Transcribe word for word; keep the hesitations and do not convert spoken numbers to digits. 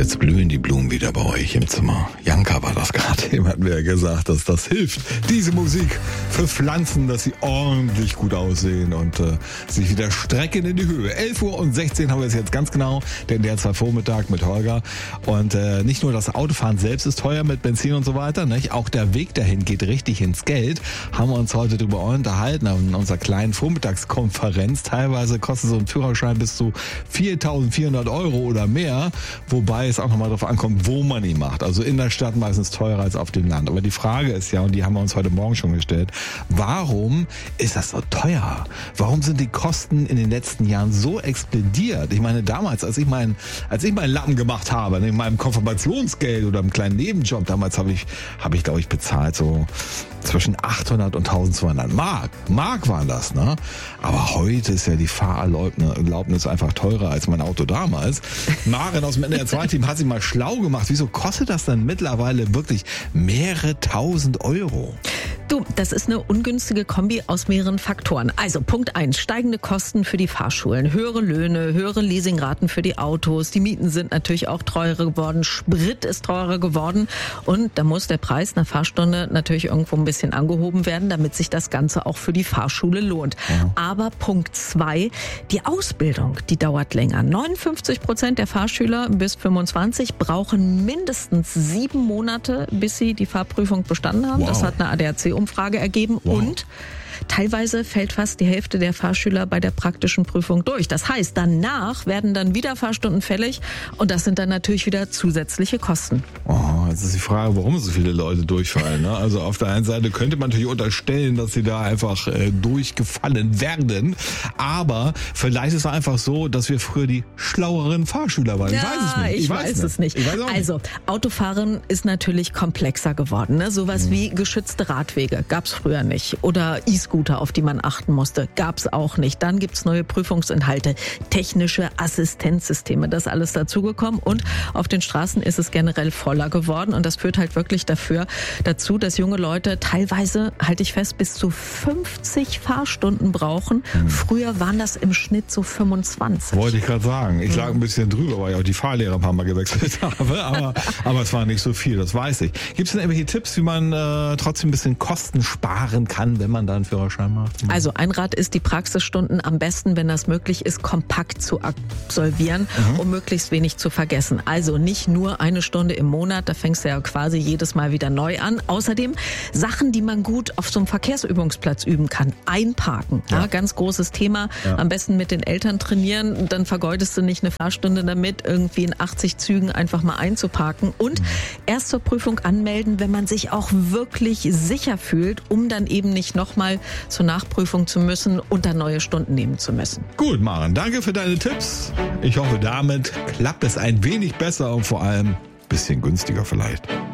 jetzt blühen die Blumen wieder bei euch im Zimmer. Janka war das gerade, dem hatten wir ja gesagt, dass das hilft, diese Musik für Pflanzen, dass sie ordentlich gut aussehen und äh, sich wieder strecken in die Höhe. elf Uhr und sechzehn haben wir es jetzt ganz genau, denn der zwei Vormittag mit Holger. Und äh, nicht nur das Autofahren selbst ist teuer mit Benzin und so weiter, nicht? Auch der Weg dahin geht richtig ins Geld. Haben wir uns heute darüber unterhalten in unserer kleinen Vormittagskonferenz. Teilweise kostet so ein Führerschein bis zu viertausendvierhundert Euro oder mehr, wobei es auch nochmal darauf ankommt, wo man ihn macht. Also in der Stadt meistens teurer als auf dem Land. Aber die Frage ist ja, und die haben wir uns heute Morgen schon gestellt, warum ist das so teuer? Warum sind die Kosten in den letzten Jahren so explodiert? Ich meine, damals, als ich meinen, als ich meinen Lappen gemacht habe, in meinem Konfirmationsgeld oder einem kleinen Nebenjob, damals habe ich, habe ich, glaube ich, bezahlt so zwischen achthundert und eintausendzweihundert Mark. Mark waren das, ne? Aber heute ist ja die Fahrerlaubnis einfach teurer als mein Auto damals. Maren aus dem N D R zwei Team hat sich mal schlau gemacht. Wieso kostet das dann mittlerweile wirklich mehrere tausend Euro? Du, das ist eine ungünstige Kombi aus mehreren Faktoren. Also Punkt eins, steigende Kosten für die Fahrschulen, höhere Löhne, höhere Leasingraten für die Autos, die Mieten sind natürlich auch teurer geworden, Sprit ist teurer geworden und da muss der Preis einer Fahrstunde natürlich irgendwo ein bisschen angehoben werden, damit sich das Ganze auch für die Fahrschule lohnt. Ja. Aber Punkt zwei, die Ausbildung, die dauert länger. neunundfünfzig Prozent der Fahrschüler bis fünfundzwanzig brauchen mindestens sieben Monate, bis sie die Fahrprüfung bestanden haben. Wow. Das hat eine A D A C-Umfrage ergeben. Wow. Und teilweise fällt fast die Hälfte der Fahrschüler bei der praktischen Prüfung durch. Das heißt, danach werden dann wieder Fahrstunden fällig und das sind dann natürlich wieder zusätzliche Kosten. Oh, jetzt ist die Frage, warum so viele Leute durchfallen. Ne? Also auf der einen Seite könnte man natürlich unterstellen, dass sie da einfach äh, durchgefallen werden. Aber vielleicht ist es einfach so, dass wir früher die schlaueren Fahrschüler waren. Ja, ich weiß es nicht. Ich, ich weiß, weiß es nicht. Ich weiß auch also, nicht. Autofahren ist natürlich komplexer geworden. Ne? Sowas hm. wie geschützte Radwege gab es früher nicht. Oder E-Scooter, auf die man achten musste, gab es auch nicht. Dann gibt's neue Prüfungsinhalte, technische Assistenzsysteme, das ist alles dazugekommen und auf den Straßen ist es generell voller geworden und das führt halt wirklich dafür dazu, dass junge Leute teilweise, halte ich fest, bis zu fünfzig Fahrstunden brauchen. Hm. Früher waren das im Schnitt so fünfundzwanzig. Wollte ich gerade sagen. Ich lag ein bisschen drüber, weil ich auch die Fahrlehrer ein paar Mal gewechselt habe, aber, aber es war nicht so viel, das weiß ich. Gibt es denn irgendwelche Tipps, wie man äh, trotzdem ein bisschen Kosten sparen kann, wenn man dann Führerschein macht? Also ein Rat ist, die Praxisstunden am besten, wenn das möglich ist, kompakt zu absolvieren, mhm. um möglichst wenig zu vergessen. Also nicht nur eine Stunde im Monat, da fängst du ja quasi jedes Mal wieder neu an. Außerdem Sachen, die man gut auf so einem Verkehrsübungsplatz üben kann. Einparken, ja. Ja, ganz großes Thema. Ja. Am besten mit den Eltern trainieren, dann vergeudest du nicht eine Fahrstunde damit, irgendwie in achtzig Zügen einfach mal einzuparken. Und mhm. erst zur Prüfung anmelden, wenn man sich auch wirklich sicher fühlt, um dann eben nicht nochmal zur Nachprüfung zu müssen und dann neue Stunden nehmen zu müssen. Gut, Maren, danke für deine Tipps. Ich hoffe, damit klappt es ein wenig besser und vor allem ein bisschen günstiger vielleicht.